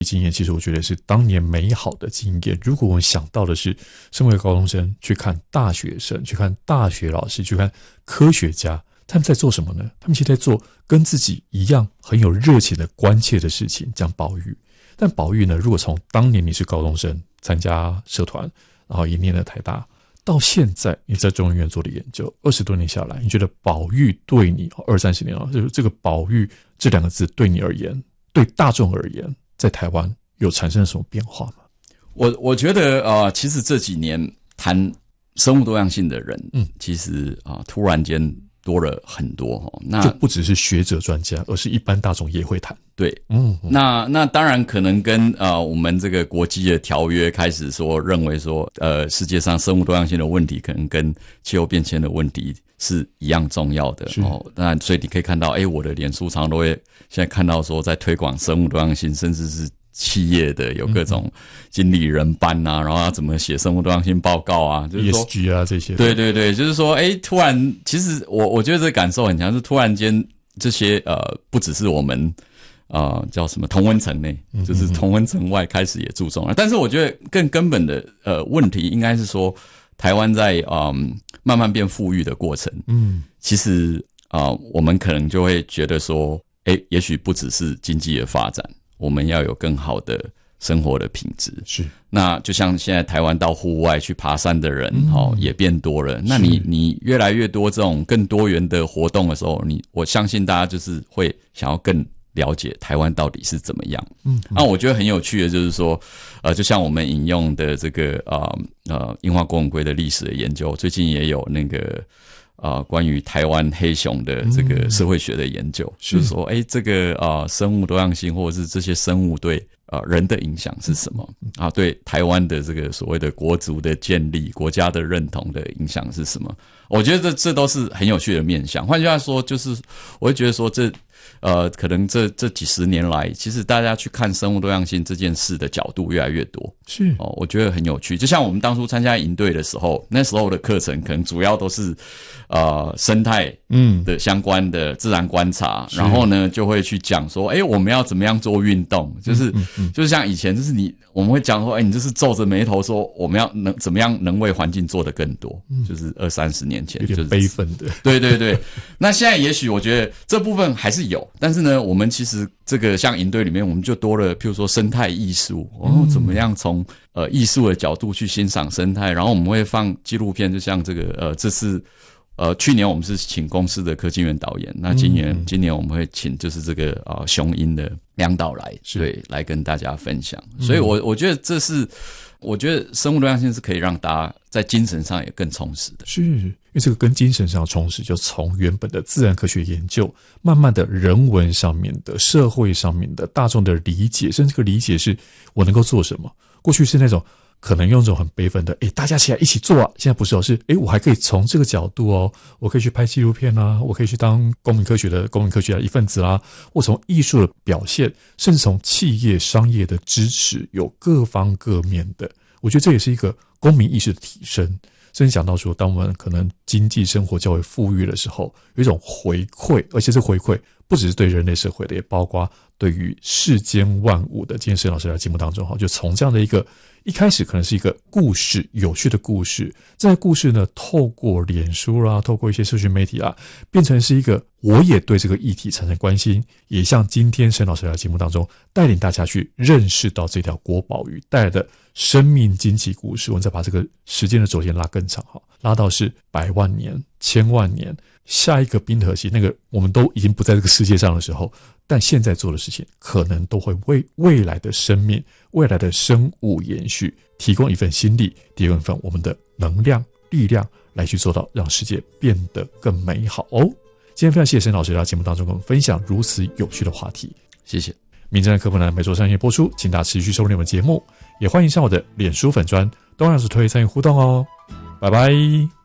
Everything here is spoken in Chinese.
经验，其实我觉得是当年美好的经验。如果我们想到的是身为高中生去看大学生，去看大学老师，去看科学家，他们在做什么呢？他们其实在做跟自己一样很有热情的关切的事情，讲保育。但保育呢，如果从当年你是高中生参加社团，然后也念了台大，到现在你在中研院做的研究，20多年下来，你觉得保育对你20-30年就是这个保育这2个字对你而言，对大众而言，在台湾有产生什么变化吗？ 我觉得其实这几年谈生物多样性的人，其实突然间多了很多那就不只是学者专家，而是一般大众也会谈。 对，那当然可能跟我们这个国际的条约开始说认为说世界上生物多样性的问题可能跟气候变迁的问题是一样重要的那所以你可以看到我的脸书常都会现在看到说在推广生物多样性，甚至是企业的有各种经理人班然后要怎么写生物多样性报告就是说 ESG 这些。 对对对，就是说突然其实我觉得这个感受很强，是突然间这些不只是我们叫什么同温层内，就是同温层外开始也注重了。但是我觉得更根本的问题应该是说，台湾在慢慢变富裕的过程，其实我们可能就会觉得说，也许不只是经济的发展，我们要有更好的生活的品质。是，那就像现在台湾到户外去爬山的人也变多了。那你越来越多这种更多元的活动的时候，我相信大家就是会想要更了解台湾到底是怎么样。那我觉得很有趣的就是说就像我们引用的这个樱花公文龟的历史的研究，最近也有那个关于台湾黑熊的这个社会学的研究，就是说这个生物多样性或者是这些生物对人的影响是什么对台湾的这个所谓的国族的建立、国家的认同的影响是什么。我觉得这都是很有趣的面向。换句话说，就是我会觉得说可能这几十年来，其实大家去看生物多样性这件事的角度越来越多。是我觉得很有趣。就像我们当初参加营队的时候，那时候的课程可能主要都是生态的相关的自然观察，然后呢就会去讲说我们要怎么样做运动，就是像以前就是我们会讲说你就是皱着眉头说我们要怎么样能为环境做得更多，就是20-30年前有点悲愤的。 对对对。那现在也许我觉得这部分还是有，但是呢我们其实这个像营队里面我们就多了譬如说生态艺术，怎么样从艺术的角度去欣赏生态，然后我们会放纪录片，就像这个这次去年我们是请公司的柯金源导演，那今年我们会请就是这个雄鹰的梁导来，对，来跟大家分享。所以我觉得我觉得生物多样性是可以让大家在精神上也更充实的。是，因为这个跟精神上充实，就从原本的自然科学研究，慢慢的人文上面的、社会上面的、大众的理解，甚至这个理解是我能够做什么。过去是那种可能用这种很悲愤的大家起来一起做现在不是是我还可以从这个角度我可以去拍纪录片我可以去当公民科学的一份子或从艺术的表现，甚至从企业商业的支持，有各方各面的。我觉得这也是一个公民意识的提升。甚至讲到说，当我们可能经济生活较为富裕的时候，有一种回馈，而且这回馈不只是对人类社会的，也包括对于世间万物的。今天沈老师来节目当中就从这样的一个一开始可能是一个故事，有趣的故事，这个故事呢透过脸书透过一些社群媒体变成是一个我也对这个议题产生关心，也像今天沈老师来节目当中带领大家去认识到这条国宝鱼带来的生命经济故事。我们再把这个时间的轴线拉更长拉到是100万年、1000万年，下一个冰河期，那个我们都已经不在这个世界上的时候，但现在做的事情可能都会为未来的生命、未来的生物延续提供一份心力，提供一份我们的能量、力量，来去做到让世界变得更美好今天非常谢谢沈老师来到节目当中跟我们分享如此有趣的话题，谢谢。民政的科普栏每周3夜播出，请大家持续收听我们节目，也欢迎上我的脸书粉专东洋主推参与互动拜拜。